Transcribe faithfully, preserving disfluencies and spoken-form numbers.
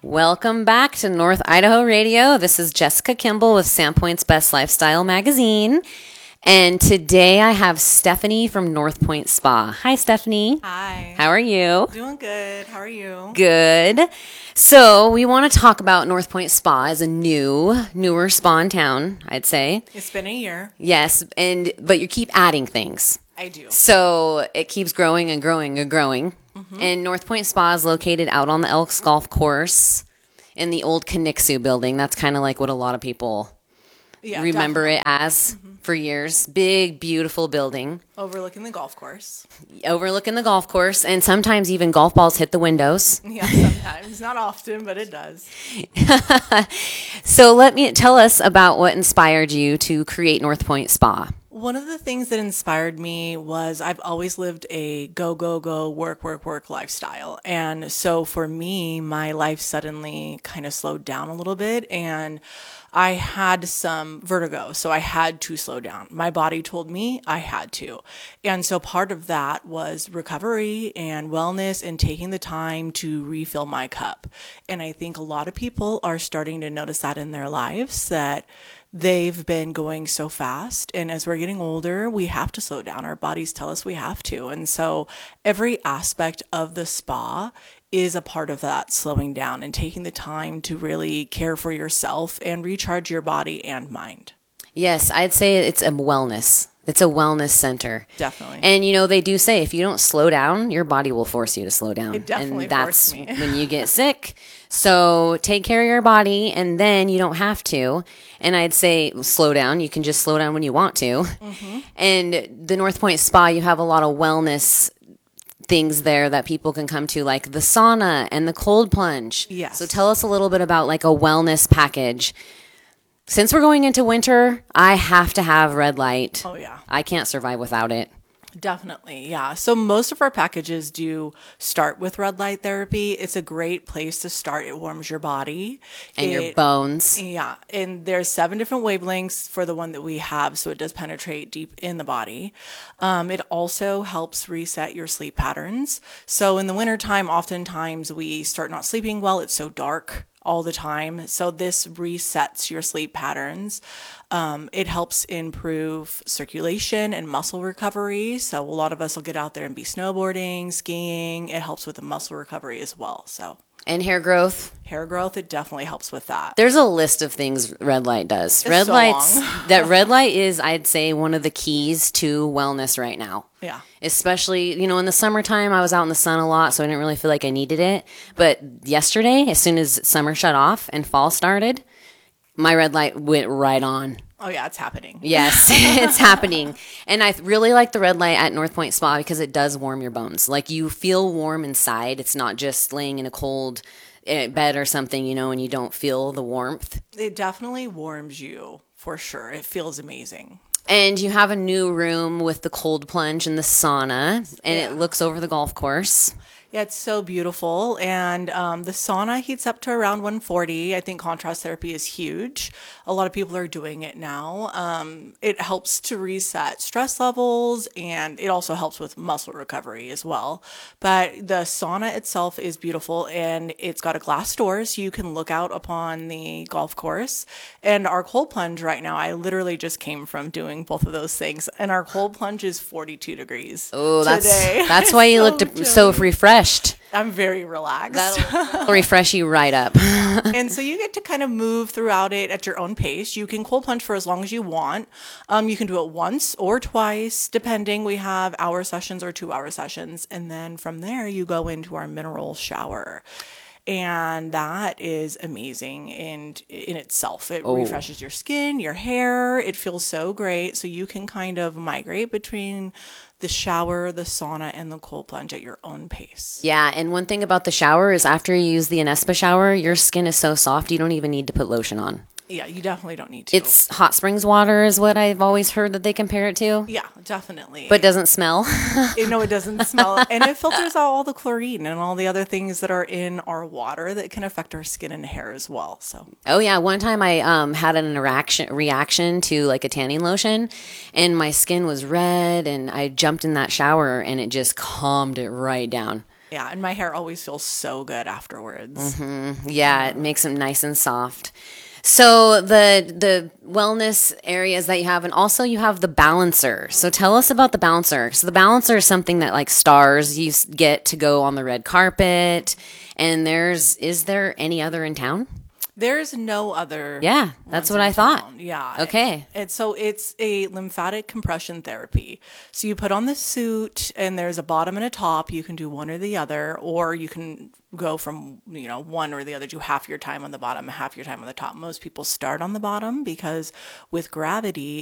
Welcome back to North Idaho Radio. This is Jessica Kimball with Sandpoint's Best Lifestyle Magazine. And today I have Stephanie from North Point Spa. Hi, Stephanie. Hi. How are you? Doing good. How are you? Good. So we want to talk about North Point Spa as a new, newer spa in town, I'd say. It's been a year. Yes, and but you keep adding things. I do. So it keeps growing and growing and growing. Mm-hmm. And North Point Spa is located out on the Elks Golf Course in the old Conixu building. That's kind of like what a lot of people yeah, remember definitely. it as mm-hmm. for years. Big, beautiful building. Overlooking the golf course. Overlooking the golf course. And sometimes even golf balls hit the windows. Yeah, sometimes. Not often, but it does. So let me tell us about what inspired you to create North Point Spa. One of the things that inspired me was I've always lived a go, go, go, work, work, work lifestyle. And so for me, my life suddenly kind of slowed down a little bit and I had some vertigo. So I had to slow down. My body told me I had to. And so part of that was recovery and wellness and taking the time to refill my cup. And I think a lot of people are starting to notice that in their lives, that they've been going so fast. And as we're getting older, we have to slow down. Our bodies tell us we have to. And so every aspect of the spa is a part of that slowing down and taking the time to really care for yourself and recharge your body and mind. Yes, I'd say it's a wellness. It's a wellness center. Definitely. And, you know, they do say if you don't slow down, your body will force you to slow down. It definitely and that's forced me. when you get sick. So take care of your body, and then you don't have to. And I'd say slow down. You can just slow down when you want to. Mm-hmm. And the North Point Spa, you have a lot of wellness things there that people can come to, like the sauna and the cold plunge. Yes. So tell us a little bit about like a wellness package. Since we're going into winter, I have to have red light. Oh, yeah. I can't survive without it. Definitely, yeah. So most of our packages do start with red light therapy. It's a great place to start. It warms your body. And it, your bones. Yeah. And there's seven different wavelengths for the one that we have, so it does penetrate deep in the body. Um, it also helps reset your sleep patterns. So in the wintertime, oftentimes we start not sleeping well. It's so dark all the time. So this resets your sleep patterns. Um, it helps improve circulation and muscle recovery. So a lot of us will get out there and be snowboarding, skiing. It helps with the muscle recovery as well. So and hair growth. Hair growth, it definitely helps with that. There's a list of things red light does. It's red so lights long. That red light is, I'd say, one of the keys to wellness right now. Yeah. Especially, you know, in the summertime, I was out in the sun a lot, so I didn't really feel like I needed it. But yesterday, as soon as summer shut off and fall started, my red light went right on. Oh, yeah, it's happening. Yes, it's happening. And I really like the red light at North Point Spa because it does warm your bones. Like, you feel warm inside. It's not just laying in a cold bed or something, you know, and you don't feel the warmth. It definitely warms you, for sure. It feels amazing. And you have a new room with the cold plunge and the sauna, and yeah. It looks over the golf course. Yeah, it's so beautiful. And um, the sauna heats up to around one forty. I think contrast therapy is huge. A lot of people are doing it now. Um, it helps to reset stress levels, and it also helps with muscle recovery as well. But the sauna itself is beautiful, and it's got a glass door, so you can look out upon the golf course. And our cold plunge right now, I literally just came from doing both of those things, and our cold plunge is forty-two degrees. Oh, that's today. that's why you so looked chilly. So refreshed. I'm very relaxed. That'll refresh you right up. And so you get to kind of move throughout it at your own pace. You can cold plunge for as long as you want. Um, you can do it once or twice, depending. We have hour sessions or two hour sessions. And then from there, you go into our mineral shower. And that is amazing in, in itself. It oh. refreshes your skin, your hair. It feels so great. So you can kind of migrate between the shower, the sauna, and the cold plunge at your own pace. Yeah, and one thing about the shower is after you use the Anespa shower, your skin is so soft you don't even need to put lotion on. Yeah, you definitely don't need to. It's hot springs water is what I've always heard that they compare it to. Yeah, definitely. But doesn't smell. You know, it doesn't smell. And it filters out all the chlorine and all the other things that are in our water that can affect our skin and hair as well. So. Oh, yeah. One time I um, had an interaction, reaction to like a tanning lotion, and my skin was red, and I jumped in that shower, and it just calmed it right down. Yeah, and my hair always feels so good afterwards. Mm-hmm. Yeah, it makes them nice and soft. So the the wellness areas that you have, and also you have the balancer. So tell us about the balancer. So the balancer is something that like stars you get to go on the red carpet. And there's is there any other in town? There's no other. Yeah, that's what I town. thought. Yeah. Okay. And so it's a lymphatic compression therapy. So you put on the suit and there's a bottom and a top. You can do one or the other, or you can go from, you know, one or the other, do half your time on the bottom, half your time on the top. Most people start on the bottom because with gravity,